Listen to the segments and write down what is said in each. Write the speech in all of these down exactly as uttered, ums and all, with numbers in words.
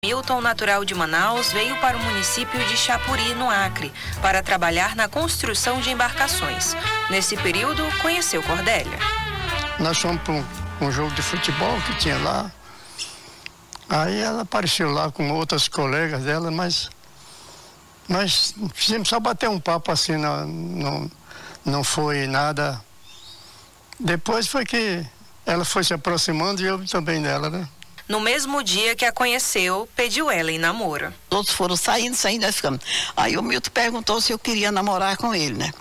Milton, natural de Manaus, veio para o município de Chapuri, no Acre, para trabalhar na construção de embarcações. Nesse período, conheceu Cordélia. Nós fomos para um, um jogo de futebol que tinha lá. Aí ela apareceu lá com outras colegas dela, mas nós fizemos só bater um papo assim, não, não, não foi nada. Depois foi que ela foi se aproximando e eu também dela, né? No mesmo dia que a conheceu, pediu ela em namoro. Os outros foram saindo, saindo, nós ficamos. Aí o Milton perguntou se eu queria namorar com ele, né?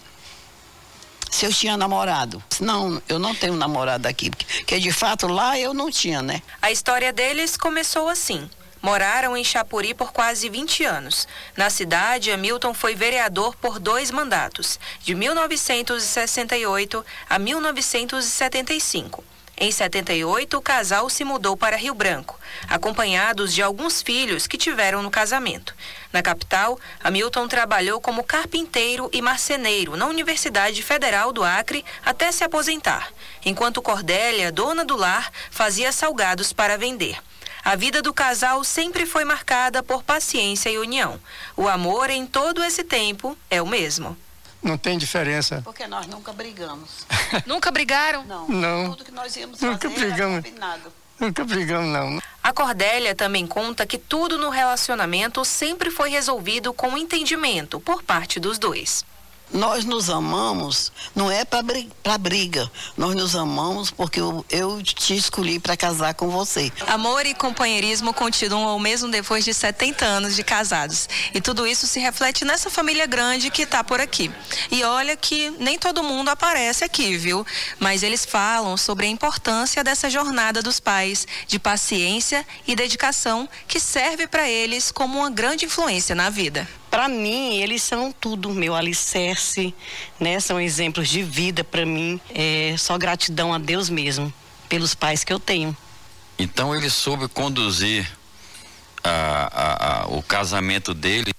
Se eu tinha namorado. Não, eu não tenho namorado aqui, porque de fato lá eu não tinha, né? A história deles começou assim. Moraram em Chapuri por quase vinte anos. Na cidade, Hamilton foi vereador por dois mandatos, de mil novecentos e sessenta e oito a mil novecentos e setenta e cinco. Em setenta e oito, o casal se mudou para Rio Branco, acompanhados de alguns filhos que tiveram no casamento. Na capital, Hamilton trabalhou como carpinteiro e marceneiro na Universidade Federal do Acre até se aposentar, enquanto Cordélia, dona do lar, fazia salgados para vender. A vida do casal sempre foi marcada por paciência e união. O amor em todo esse tempo é o mesmo. Não tem diferença. Porque nós nunca brigamos. Nunca brigaram? Não. Não. Tudo que nós íamos Nunca fazer brigamos. era combinado. Nunca brigamos, não. A Cordélia também conta que tudo no relacionamento sempre foi resolvido com entendimento por parte dos dois. Nós nos amamos, não é para briga. Nós nos amamos porque eu, eu te escolhi para casar com você. Amor e companheirismo continuam mesmo depois de setenta anos de casados. E tudo isso se reflete nessa família grande que está por aqui. E olha que nem todo mundo aparece aqui, viu? Mas eles falam sobre a importância dessa jornada dos pais, de paciência e dedicação, que serve para eles como uma grande influência na vida. Para mim, eles são tudo, meu alicerce, né? São exemplos de vida para mim. É só gratidão a Deus mesmo, pelos pais que eu tenho. Então ele soube conduzir a, a, a, o casamento dele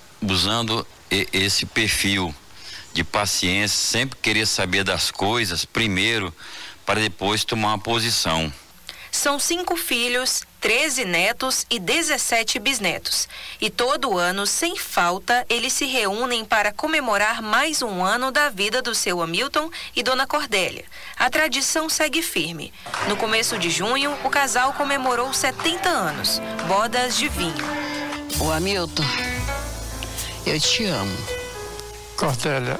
usando e, esse perfil de paciência, sempre querer saber das coisas primeiro, para depois tomar uma posição. São cinco filhos, treze netos e dezessete bisnetos. E todo ano, sem falta, eles se reúnem para comemorar mais um ano da vida do seu Hamilton e dona Cordélia. A tradição segue firme. No começo de junho, o casal comemorou setenta anos, bodas de vinho. Ô Hamilton, eu te amo. Cordélia,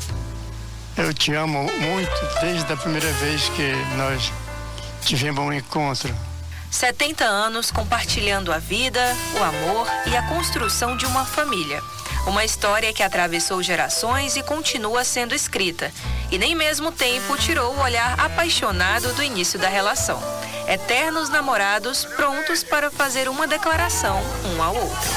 eu te amo muito desde a primeira vez que nós tivemos um encontro. setenta anos compartilhando a vida, o amor e a construção de uma família. Uma história que atravessou gerações e continua sendo escrita. E nem mesmo o tempo tirou o olhar apaixonado do início da relação. Eternos namorados prontos para fazer uma declaração um ao outro.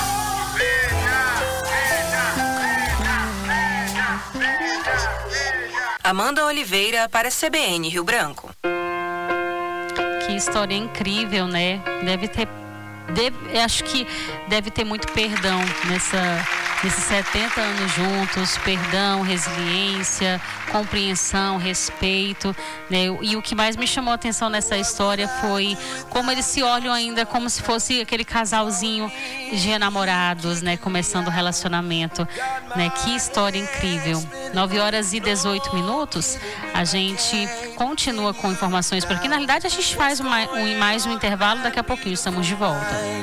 Amanda Oliveira para C B N Rio Branco. Que história incrível, né? Deve ter, deve, acho que deve ter muito perdão nessa, nesses setenta anos juntos, perdão, resiliência, compreensão, respeito, né? E o que mais me chamou a atenção nessa história foi como eles se olham ainda como se fosse aquele casalzinho de namorados, né? Começando o relacionamento, né? Que história incrível. nove horas e dezoito minutos, a gente continua com informações por aqui. Na realidade, a gente faz uma, um, mais um intervalo, daqui a pouquinho estamos de volta.